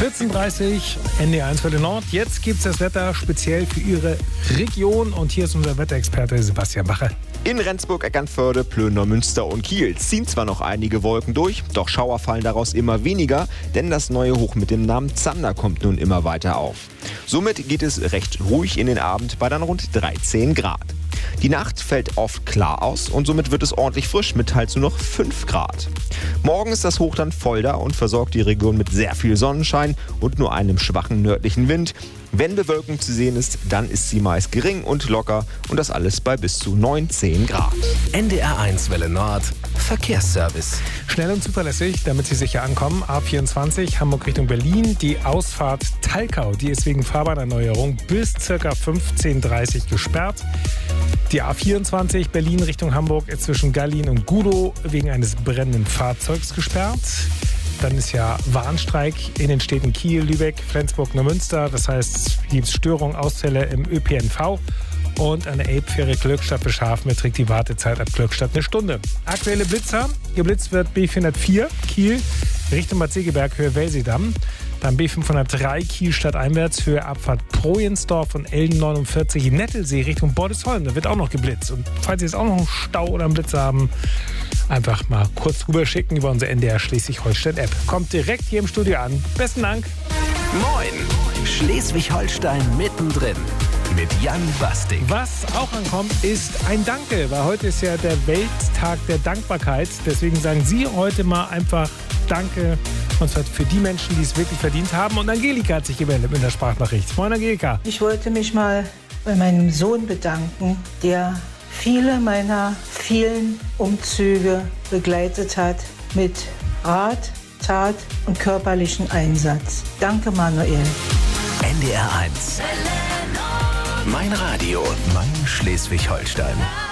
14.30 NDR1 für den Nord. Jetzt gibt es das Wetter speziell für Ihre Region. Und hier ist unser Wetterexperte Sebastian Bache. In Rendsburg, Eckernförde, Plön, Münster und Kiel ziehen zwar noch einige Wolken durch, doch Schauer fallen daraus immer weniger, denn das neue Hoch mit dem Namen Zander kommt nun immer weiter auf. Somit geht es recht ruhig in den Abend bei dann rund 13 Grad. Die Nacht fällt oft klar aus und somit wird es ordentlich frisch mit teils nur noch 5 Grad. Morgen ist das Hoch dann voll da und versorgt die Region mit sehr viel Sonnenschein und nur einem schwachen nördlichen Wind. Wenn Bewölkung zu sehen ist, dann ist sie meist gering und locker und das alles bei bis zu 19 Grad. NDR1 Welle Nord, Verkehrsservice. Schnell und zuverlässig, damit Sie sicher ankommen. A24 Hamburg Richtung Berlin. Die Ausfahrt Talkau, die ist wegen Fahrbahnerneuerung bis ca. 15.30 Uhr gesperrt. Die A24 Berlin Richtung Hamburg ist zwischen Gallien und Gudow wegen eines brennenden Fahrzeugs gesperrt. Dann ist ja Warnstreik in den Städten Kiel, Lübeck, Flensburg, Neumünster. Das heißt, gibt es Störungen, Ausfälle im ÖPNV. Und an der Elbfähre Glückstadt Beschafen beträgt die Wartezeit ab Glückstadt eine Stunde. Aktuelle Blitzer. Geblitzt wird B404 Kiel Richtung Bad Segeberg, Höhe Welsedamm. Dann B503 Kiel stadteinwärts, Höhe Abfahrt Projensdorf und L49 Nettelsee Richtung Bordesholm. Da wird auch noch geblitzt. Und falls Sie jetzt auch noch einen Stau oder einen Blitz haben, einfach mal kurz rüber schicken über unsere NDR Schleswig-Holstein-App. Kommt direkt hier im Studio an. Besten Dank. Moin, Schleswig-Holstein mittendrin mit Jan Basting. Was auch ankommt, ist ein Danke, weil heute ist ja der Welttag der Dankbarkeit. Deswegen sagen Sie heute mal einfach Danke. Und zwar für die Menschen, die es wirklich verdient haben. Und Angelika hat sich gemeldet mit der Sprachnachricht. Moin Angelika. Ich wollte mich mal bei meinem Sohn bedanken, der viele meiner vielen Umzüge begleitet hat mit Rat, Tat und körperlichen Einsatz. Danke, Manuel. NDR1. Mein Radio, mein Schleswig-Holstein.